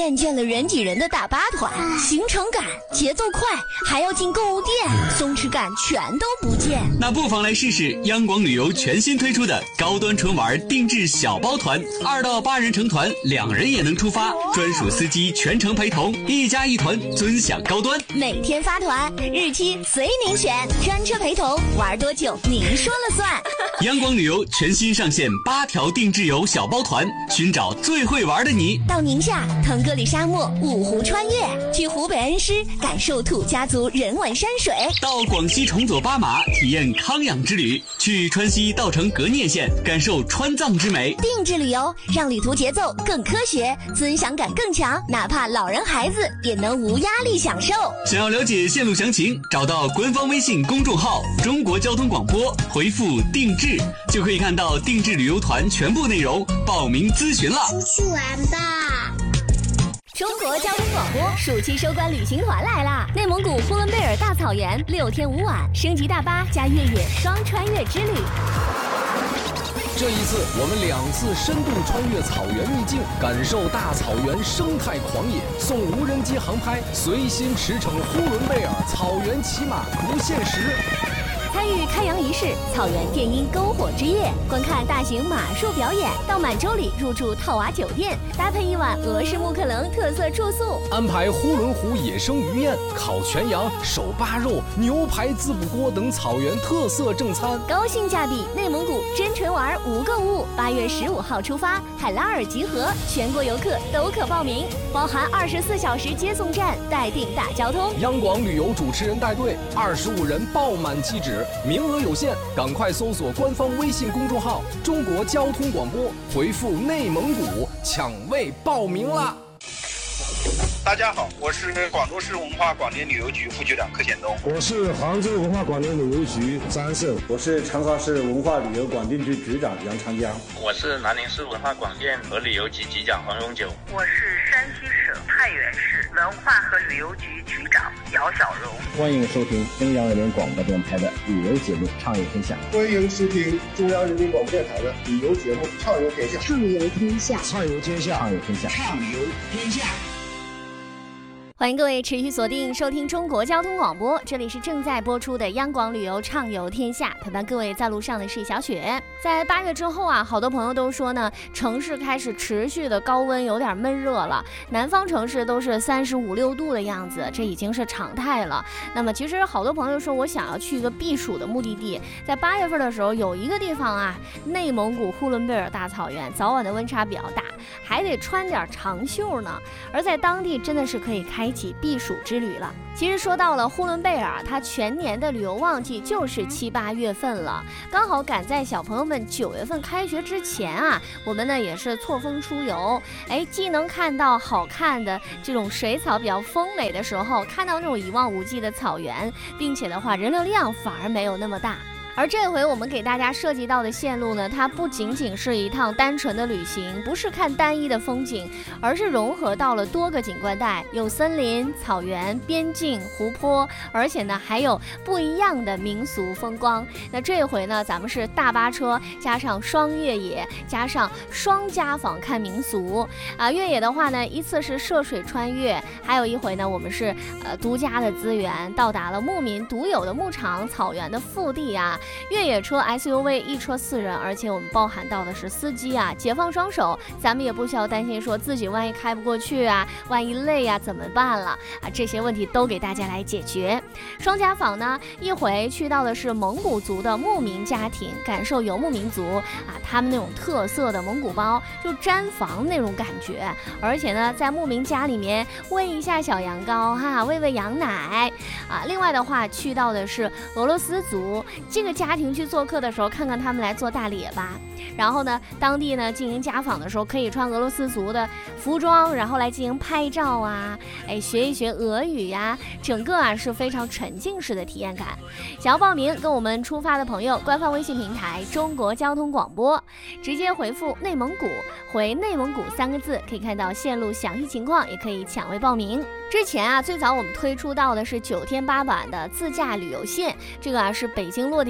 厌倦了人挤人的大巴团，行程赶，节奏快，还要进购物店，松弛感全都不见。 那不妨来试试央广旅游全新推出的高端纯玩定制小包团，2到8人成团，2人也能出发，专属司机全程陪同，1家1团，尊享高端。 每天发团，日期随您选，专车陪同，玩多久您说了算。 央广旅游全新上线8条定制游小包团，寻找最会玩的你。 到宁夏腾格里沙漠5湖穿越，去湖北恩施感受土家族人文山水， 到广西崇左巴马体验康养之旅，去川西稻城格聂县感受川藏之美。 定制旅游让旅途节奏更科学，尊享感更强，哪怕老人孩子也能无压力享受。 想要了解线路详情，找到官方微信公众号中国交通广播，回复定制就可以看到定制旅游团全部内容，报名咨询了。 出去玩吧。 中国交通广播暑期收官旅行团来啦！内蒙古呼伦贝尔大草原6天5晚，升级大巴加越野双穿越之旅。 这一次我们2次深度穿越草原秘境，感受大草原生态狂野，送无人机航拍，随心驰骋呼伦贝尔草原骑马不限时。 参与开洋仪式，草原电音篝火之夜，观看大型马术表演，到满洲里入住套娃酒店，搭配1晚俄式木克棱特色住宿， 安排呼伦湖野生鱼宴、烤全羊、手扒肉、牛排滋补锅等草原特色正餐， 高性价比内蒙古真纯玩无购物。8月15号出发，海拉尔集合，全国游客都可报名，包含24小时接送站，待定大交通。 央广旅游主持人带队，25人爆满机止，名额有限，赶快搜索官方微信公众号中国交通广播，回复内蒙古抢位报名啦。 大家好，我是广州市文化广电旅游局副局长柯显东。 我是杭州文化广电旅游局张胜。 我是长沙市文化旅游广电局局长杨长江。 我是南宁市文化广电和旅游局局长黄永久。 我是山西省太原市文化和旅游局局长姚小荣。 欢迎收听中央人民广播电台的旅游节目《畅游天下》。 欢迎收听中央人民广播电台的旅游节目《畅游天下》。 畅游天下， 畅游天下， 畅游天下， 畅游天下。 欢迎各位持续锁定收听中国交通广播，这里是正在播出的央广旅游畅游天下，陪伴各位在路上的是小雪。在8月之后啊，好多朋友都说呢，城市开始持续的高温，有点闷热了，南方城市都是35、6度的样子，这已经是常态了。那么其实好多朋友说我想要去一个避暑的目的地，在8月份的时候有一个地方啊，内蒙古呼伦贝尔大草原，早晚的温差比较大，还得穿点长袖呢，而在当地真的是可以开启避暑之旅了。其实说到了呼伦贝尔，它全年的旅游旺季就是7、8月份了，刚好赶在小朋友们9月份开学之前啊，我们呢也是错峰出游，既能看到好看的这种水草比较丰美的时候，看到那种一望无际的草原，并且的话人流量反而没有那么大。而这回我们给大家设计到的线路呢，它不仅仅是一趟单纯的旅行，不是看单一的风景，而是融合到了多个景观带，有森林、草原、边境、湖泊，而且呢还有不一样的民俗风光。那这回呢，咱们是大巴车加上双越野加上双家访看民俗啊。越野的话呢，一次是涉水穿越，还有一回呢，我们是独家的资源到达了牧民独有的牧场草原的腹地啊。越野车 SUV 一车4人，而且我们包含到的是司机啊，解放双手，咱们也不需要担心说自己万一开不过去啊，万一累啊怎么办了啊？这些问题都给大家来解决。双家访呢，一回去到的是蒙古族的牧民家庭，感受游牧民族啊他们那种特色的蒙古包，就毡房那种感觉，而且呢在牧民家里面喂一下小羊羔哈，喂喂羊奶啊。另外的话去到的是俄罗斯族这个家庭去做客的时候，看看他们来做大列巴，然后呢当地呢进行家访的时候，可以穿俄罗斯族的服装，然后来进行拍照啊，学一学俄语呀，整个啊是非常沉浸式的体验感。想要报名跟我们出发的朋友，官方微信平台中国交通广播，直接回复内蒙古，回内蒙古3个字，可以看到线路详细情况，也可以抢位报名。之前啊，最早我们推出到的是9天8晚的自驾旅游线，这个啊是北京落地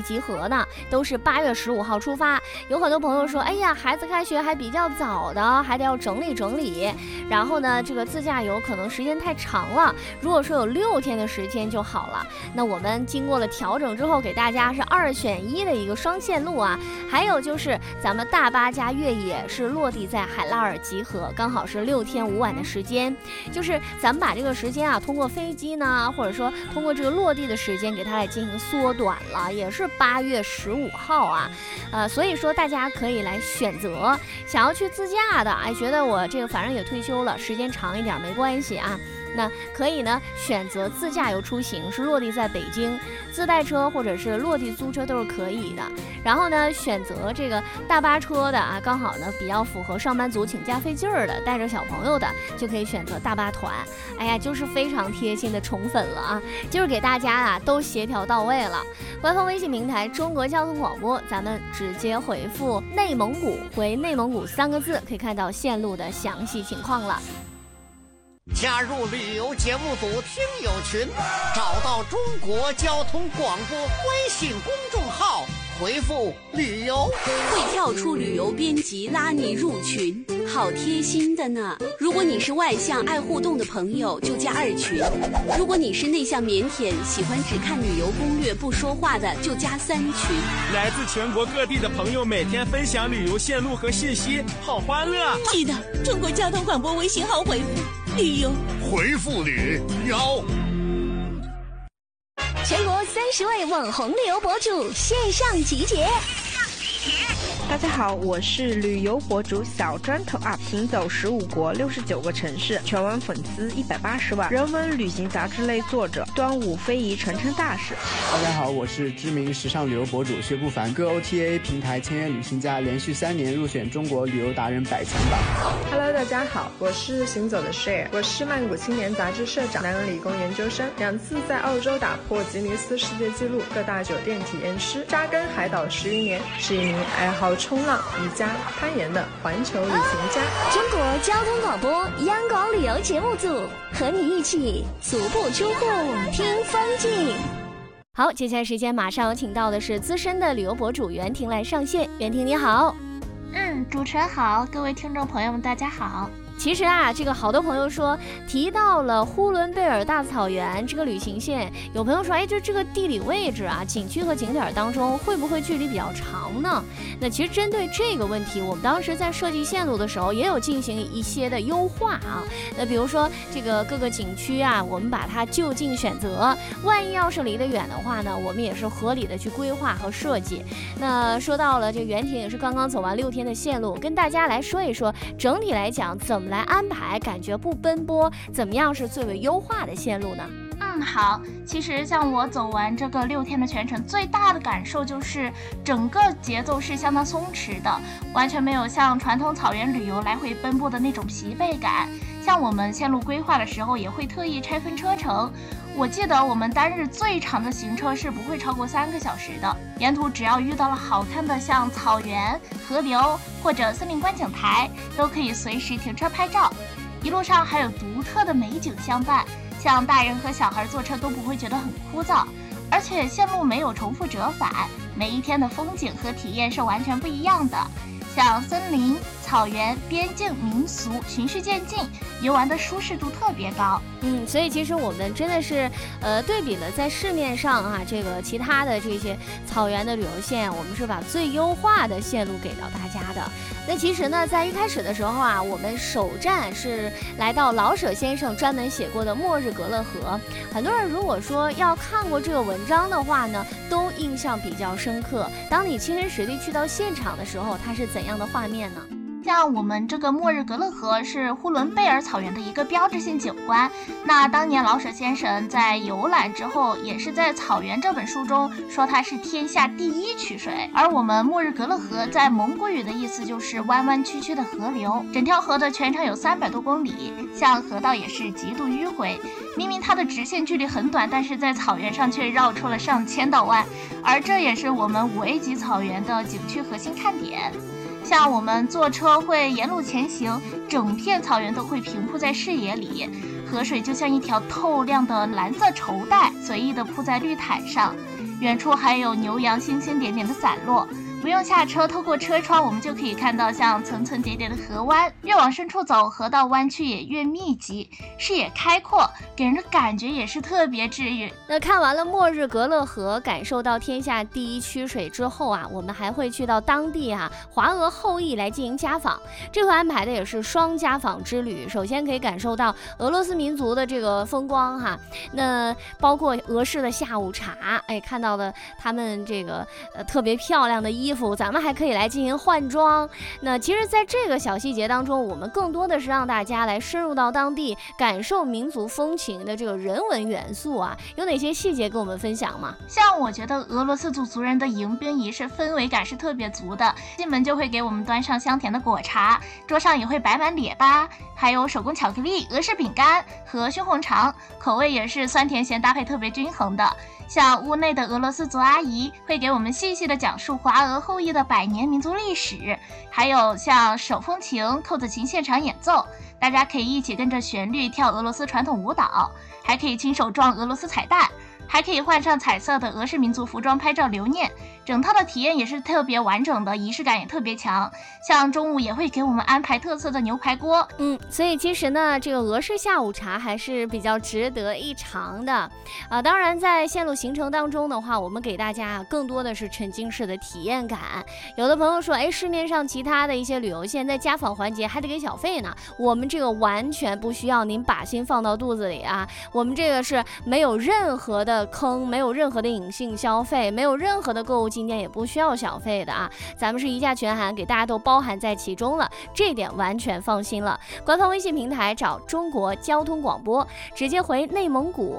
集合呢，都是8月15号出发。有很多朋友说，哎呀，孩子开学还比较早的，还得要整理整理，然后呢，这个自驾游可能时间太长了，如果说有6天的时间就好了。那我们经过了调整之后，给大家是2选1的一个双线路啊。还有就是咱们大巴加越野是落地在海拉尔集合，刚好是6天5晚的时间。就是咱们把这个时间啊，通过飞机呢，或者说通过这个落地的时间给它来进行缩短了，也是8月15号啊。所以说大家可以来选择想要去自驾的，哎，觉得我这个反正也退休了，时间长一点没关系啊。那可以呢选择自驾游出行，是落地在北京，自带车或者是落地租车都是可以的。然后呢选择这个大巴车的啊，刚好呢比较符合上班族请假费劲儿的，带着小朋友的就可以选择大巴团。哎呀，就是非常贴心的宠粉了啊，就是给大家啊都协调到位了。官方微信平台中国交通广播，咱们直接回复内蒙古，回内蒙古3个字，可以看到线路的详细情况了。 加入旅游节目组听友群，找到中国交通广播微信公众号，回复旅游， 会跳出旅游编辑拉你入群，好贴心的呢。如果你是外向爱互动的朋友，就加2群；如果你是内向腼腆喜欢只看旅游攻略不说话的，就加3群。 来自全国各地的朋友每天分享旅游线路和信息，好欢乐。 记得中国交通广播微信号回复旅游， 回复旅游。 全国30位网红旅游博主线上集结。 大家好，我是旅游博主小砖头 UP， 行走15国69个城市，全网粉丝180万，人文旅行杂志类作者，端午非遗传承大使。 大家好，我是知名时尚旅游博主薛不凡，各 OTA 平台签约旅行家，连续3年入选中国旅游达人100强榜。 Hello， 大家好，我是行走的 Share， 我是曼谷青年杂志社长，南洋理工研究生，2次在澳洲打破吉尼斯世界纪录，各大酒店体验师，扎根海岛11年，是一名爱好冲浪、瑜伽、攀岩的环球旅行家。 中国交通广播央广旅游节目组和你一起足不出户听风景。好，接下来时间马上有请到的是资深的旅游博主袁婷来上线。袁婷你好。 主持人好，各位听众朋友们大家好。 其实啊，这个好多朋友说提到了呼伦贝尔大草原这个旅行线，有朋友说，哎，这个地理位置啊，景区和景点当中会不会距离比较长呢？那其实针对这个问题，我们当时在设计线路的时候也有进行一些的优化啊。那比如说这个各个景区啊，我们把它就近选择，万一要是离得远的话呢，我们也是合理的去规划和设计。那说到了这袁婷也是刚刚走完6天的线路，跟大家来说一说，整体来讲怎么来安排，感觉不奔波，怎么样是最为优化的线路呢？ 好，其实像我走完这个6天的全程，最大的感受就是整个节奏是相当松弛的，完全没有像传统草原旅游来回奔波的那种疲惫感。像我们线路规划的时候，也会特意拆分车程。我记得我们单日最长的行车是不会超过3个小时的，沿途只要遇到了好看的像草原、河流或者森林观景台，都可以随时停车拍照。一路上还有独特的美景相伴，像大人和小孩坐车都不会觉得很枯燥，而且线路没有重复折返，每一天的风景和体验是完全不一样的。像森林、草原、边境、民俗，循序渐进，游玩的舒适度特别高。 所以其实我们真的是对比了在市面上啊这个其他的这些草原的旅游线，我们是把最优化的线路给到大家的。那其实呢，在一开始的时候啊，我们首站是来到老舍先生专门写过的末日格勒河。很多人如果说要看过这个文章的话呢，都印象比较深刻。当你亲身实地去到现场的时候，它是怎样的画面呢？ 像我们这个末日格勒河是呼伦贝尔草原的一个标志性景观。那当年老舍先生在游览之后，也是在《草原》这本书中说它是天下第1曲水。而我们末日格勒河在蒙古语的意思就是弯弯曲曲的河流，整条河的全长有300多公里，像河道也是极度迂回。明明它的直线距离很短，但是在草原上却绕出了上千道弯，而这也是我们5A 级草原的景区核心看点。像我们坐车会沿路前行，整片草原都会平铺在视野里，河水就像一条透亮的蓝色绸带，随意地铺在绿毯上。 远处还有牛羊星星点点的散落。不用下车，透过车窗我们就可以看到像层层叠叠的河湾，越往深处走，河道弯曲也越密集，视野开阔，给人的感觉也是特别治愈。 那看完了末日格勒河，感受到天下第一曲水之后啊，我们还会去到当地华俄后裔来进行家访。这回安排的也是双家访之旅，首先可以感受到俄罗斯民族的这个风光那包括俄式的下午茶，看到的他们这个特别漂亮的衣服，咱们还可以来进行换装。那其实在这个小细节当中，我们更多的是让大家来深入到当地，感受民族风情的这个人文元素有哪些细节跟我们分享吗？ 像我觉得俄罗斯族人的迎宾仪式氛围感是特别足的，进门就会给我们端上香甜的果茶，桌上也会摆满列巴，还有手工巧克力、俄式饼干和熏红肠，口味也是酸甜咸搭配特别均衡的。像屋内的俄罗斯族阿姨会给我们细细的讲述华俄后裔的100年民族历史，还有像手风琴、扣子琴现场演奏，大家可以一起跟着旋律跳俄罗斯传统舞蹈，还可以亲手撞俄罗斯彩蛋，还可以换上彩色的俄式民族服装拍照留念，整套的体验也是特别完整的，仪式感也特别强。像中午也会给我们安排特色的牛排锅， 所以其实呢，这个俄式下午茶还是比较值得一尝的当然在线路行程当中的话，我们给大家更多的是沉浸式的体验感。有的朋友说，市面上其他的一些旅游线在家访环节还得给小费呢，我们这个完全不需要您把心放到肚子里我们这个是没有任何的坑，没有任何的隐性消费，没有任何的购物景点，也不需要小费的咱们是一价全含，给大家都包含在其中了，这一点完全放心了。官方微信平台找中国交通广播，直接回内蒙古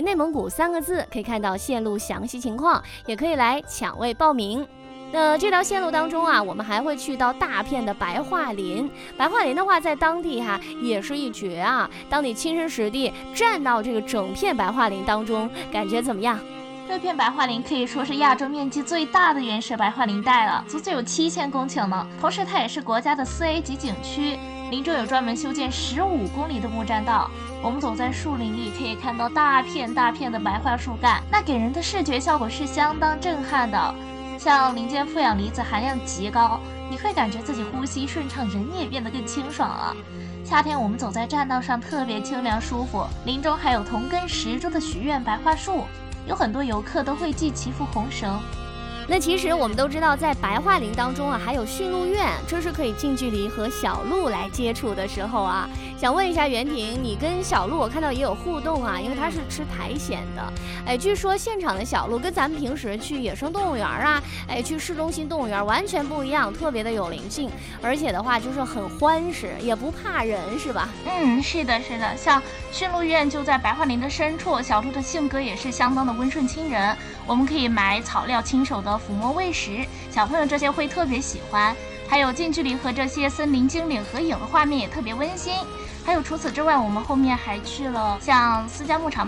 3个字，可以看到线路详细情况，也可以来抢位报名。那这条线路当中我们还会去到大片的白桦林。白桦林的话，在当地也是一绝当你亲身实地站到这个整片白桦林当中，感觉怎么样？ 这片白桦林可以说是亚洲面积最大的原始白桦林带了，足足有7000公顷呢。同时，它也是国家的4A 级景区，林中有专门修建15公里的木栈道。我们走在树林里，可以看到大片大片的白桦树干，那给人的视觉效果是相当震撼的。像林间负氧离子含量极高，你会感觉自己呼吸顺畅，人也变得更清爽了。夏天我们走在栈道上特别清凉舒服，林中还有同根10株的许愿白桦树，有很多游客都会系祈福红绳。 那其实我们都知道，在白桦林当中还有驯鹿院，这是可以近距离和小鹿来接触的时候想问一下袁婷，你跟小鹿我看到也有互动因为它是吃苔藓的。据说现场的小鹿跟咱们平时去野生动物园去市中心动物园完全不一样，特别的有灵性，而且的话就是很欢实，也不怕人，是吧？ 是的，像驯鹿院就在白桦林的深处，小鹿的性格也是相当的温顺亲人，我们可以买草料亲手的抚摸喂食，小朋友这些会特别喜欢。还有近距离和这些森林精灵合影的画面也特别温馨。还有除此之外，我们后面还去了像私家牧场